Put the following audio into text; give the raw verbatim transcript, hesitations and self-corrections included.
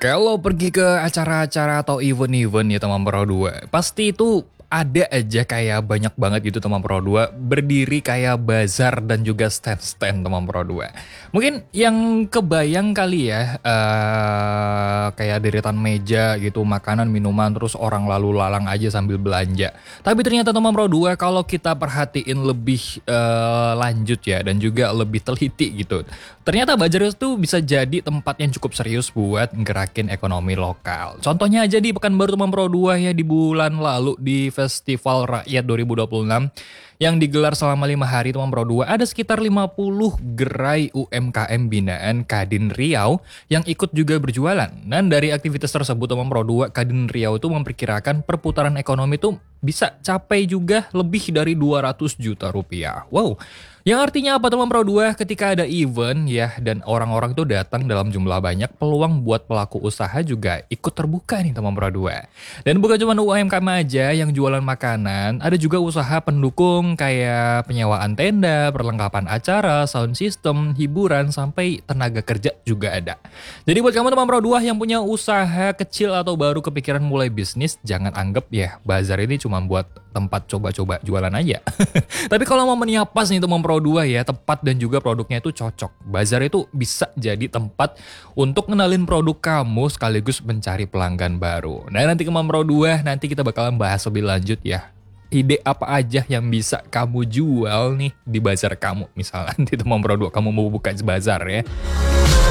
Kalau pergi ke acara-acara atau event-event ya teman Pro dua, pasti itu ada aja kayak banyak banget gitu teman Pro dua berdiri kayak bazar dan juga stand-stand teman Pro dua. Mungkin yang kebayang kali ya eh kayak deretan meja gitu, makanan, minuman, terus orang lalu lalang aja sambil belanja. Tapi ternyata teman Pro dua kalau kita perhatiin lebih eh, lanjut ya dan juga lebih teliti gitu. Ternyata bazar itu bisa jadi tempat yang cukup serius buat gerakin ekonomi lokal. Contohnya aja di Pekanbaru teman Pro dua ya di bulan lalu di Festival Rakyat dua ribu dua puluh enam yang digelar selama lima hari teman Pro dua, ada sekitar lima puluh gerai U M K M binaan Kadin Riau yang ikut juga berjualan. Dan dari aktivitas tersebut teman Pro dua, Kadin Riau itu memperkirakan perputaran ekonomi itu bisa capai juga lebih dari dua ratus juta rupiah. Wow. Yang artinya apa teman Pro dua? Ketika ada event ya dan orang-orang itu datang dalam jumlah banyak, peluang buat pelaku usaha juga ikut terbuka nih teman Pro dua. Dan bukan cuma U M K M aja yang jualan makanan, ada juga usaha pendukung kayak penyewaan tenda, perlengkapan acara, sound system, hiburan, sampai tenaga kerja juga ada. Jadi buat kamu teman Pro dua yang punya usaha kecil atau baru kepikiran mulai bisnis, jangan anggap ya bazar ini cuma buat tempat coba-coba jualan aja. Tapi kalau momennya pas nih teman Pro dua ya, tepat dan juga produknya itu cocok. Bazar itu bisa jadi tempat untuk ngenalin produk kamu sekaligus mencari pelanggan baru. Nah nanti teman Pro dua, nanti kita bakalan bahas lebih lanjut ya. Ide apa aja yang bisa kamu jual nih di bazar kamu. Misalnya nanti teman Pro dua kamu mau buka bazar ya.